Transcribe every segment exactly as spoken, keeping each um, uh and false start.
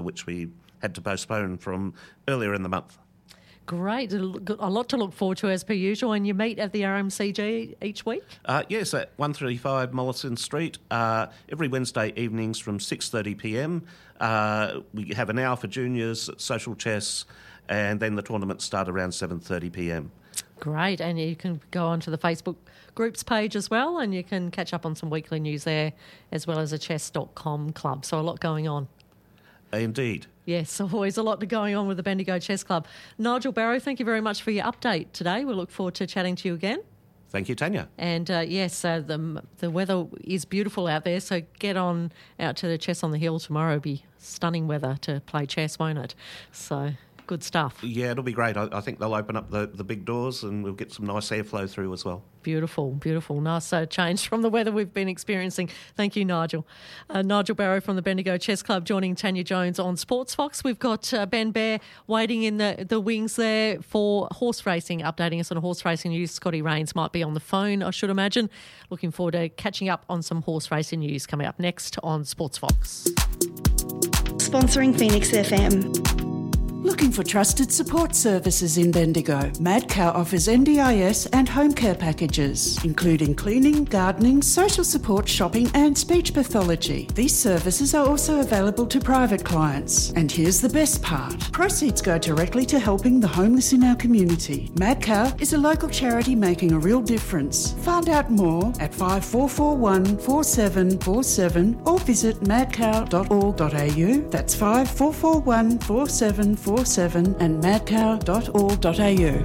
which we had to postpone from earlier in the month. Great. A lot to look forward to as per usual. And you meet at the R M C G each week? Uh, yes, at one thirty-five Mollison Street, uh, every Wednesday evenings from six thirty p m. Uh, we have an hour for juniors, social chess, and then the tournaments start around seven thirty p m. Great. And you can go onto the Facebook groups page as well, and you can catch up on some weekly news there, as well as a chess dot com club. So a lot going on. Indeed. Yes, always a lot going on with the Bendigo Chess Club. Nigel Barrow, thank you very much for your update today. We look forward to chatting to you again. Thank you, Tanya. And uh, yes, uh, the the weather is beautiful out there, so get on out to the Chess on the Hill tomorrow. It'll be stunning weather to play chess, won't it? So good stuff. Yeah, it'll be great. I, I think they'll open up the, the big doors and we'll get some nice airflow through as well. Beautiful, beautiful. Nice uh, change from the weather we've been experiencing. Thank you, Nigel. Uh, Nigel Barrow from the Bendigo Chess Club joining Tanya Jones on Sports Fox. We've got uh, Ben Bear waiting in the, the wings there for horse racing, updating us on horse racing news. Scotty Rains might be on the phone, I should imagine. Looking forward to catching up on some horse racing news coming up next on Sports Fox. Sponsoring Phoenix F M. Looking for trusted support services in Bendigo? Mad Cow offers N D I S and home care packages, including cleaning, gardening, social support, shopping and speech pathology. These services are also available to private clients. And here's the best part. Proceeds go directly to helping the homeless in our community. Mad Cow is a local charity making a real difference. Find out more at five four four one, four seven four seven or visit mad cow dot org dot a u. That's five four four one, four seven four seven and mad cow dot org dot a u.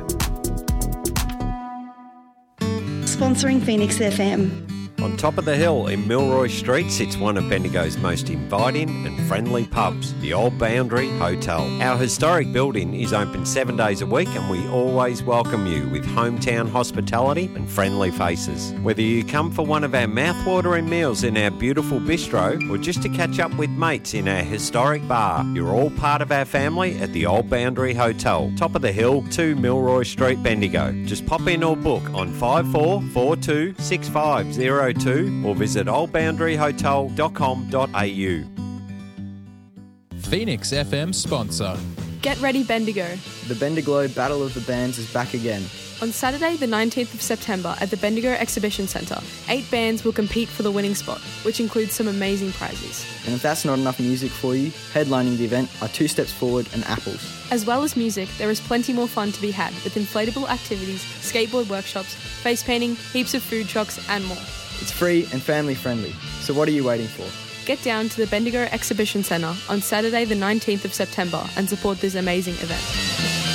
Sponsoring Phoenix F M. On top of the hill in Milroy Street sits one of Bendigo's most inviting and friendly pubs, the Old Boundary Hotel. Our historic building is open seven days a week and we always welcome you with hometown hospitality and friendly faces. Whether you come for one of our mouth-watering meals in our beautiful bistro or just to catch up with mates in our historic bar, you're all part of our family at the Old Boundary Hotel, top of the hill, two Milroy Street, Bendigo. Just pop in or book on five four four two, six five zero two or visit old boundary hotel dot com dot a u. Phoenix F M sponsor. Get ready, Bendigo. The Bendigo Battle of the Bands is back again. On Saturday, the nineteenth of September at the Bendigo Exhibition Centre, eight bands will compete for the winning spot, which includes some amazing prizes. And if that's not enough music for you, headlining the event are Two Steps Forward and Apples. As well as music, there is plenty more fun to be had with inflatable activities, skateboard workshops, face painting, heaps of food trucks and more. It's free and family friendly, so what are you waiting for? Get down to the Bendigo Exhibition Centre on Saturday the nineteenth of September and support this amazing event.